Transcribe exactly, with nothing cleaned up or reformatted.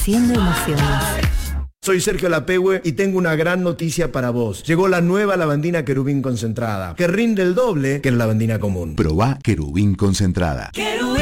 Haciendo emociones. Soy Sergio Lapehue y tengo una gran noticia para vos. Llegó la nueva lavandina Querubín concentrada, que rinde el doble que la lavandina común. Probá Querubín concentrada. Querubín.